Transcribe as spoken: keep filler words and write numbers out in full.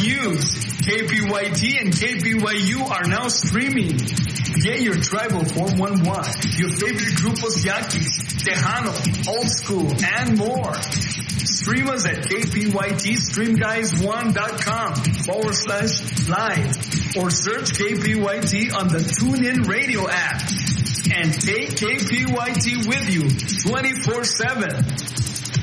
news. K P Y T and K P Y U are now streaming. Get your tribal four one one, your favorite grupos Yaquis, Tejano, Old School, and more. Stream us at kpytstreamguys1.com forward slash live or search K P Y T on the TuneIn Radio app and take K P Y T with you twenty-four seven.